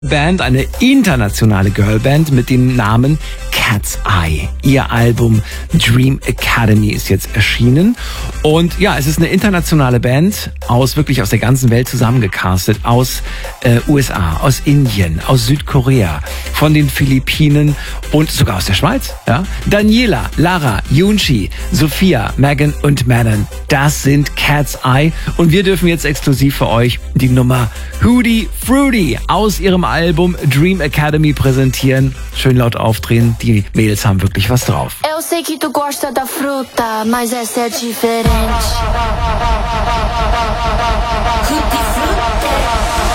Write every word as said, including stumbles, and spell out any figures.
Band, eine internationale Girlband mit dem Namen Cat's Eye. Ihr Album Dream Academy ist jetzt erschienen. Und ja, es ist eine internationale Band aus wirklich aus der ganzen Welt zusammengecastet. Aus äh, U S A, aus Indien, aus Südkorea, von den Philippinen und sogar aus der Schweiz. Ja? Daniela, Lara, Yunchi, Sophia, Megan und Manon. Das sind Cat's Eye. Und wir dürfen jetzt exklusiv für euch die Nummer Hootie Fruity aus ihrem Album Dream Academy präsentieren. Schön laut aufdrehen, die Mädels haben wirklich was drauf. Eu sei que tu gosta da fruta, mas essa é diferente. Tutti frutti.